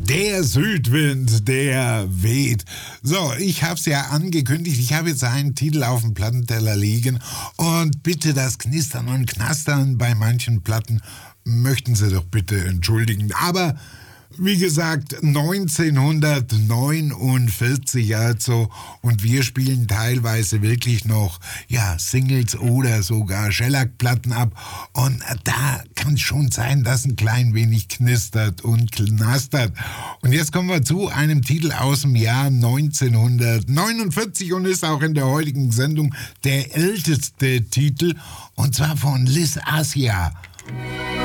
Der Südwind, der weht. So, ich habe es ja angekündigt, ich habe jetzt einen Titel auf dem Plattenteller liegen und bitte das Knistern und Knastern bei manchen Platten möchten Sie doch bitte entschuldigen. Aber wie gesagt, 1949 also, und wir spielen teilweise wirklich noch, Singles oder sogar Shellac-Platten ab, und da kann es schon sein, dass ein klein wenig knistert und knastert. Und jetzt kommen wir zu einem Titel aus dem Jahr 1949 und ist auch in der heutigen Sendung der älteste Titel, und zwar von Liz Asia.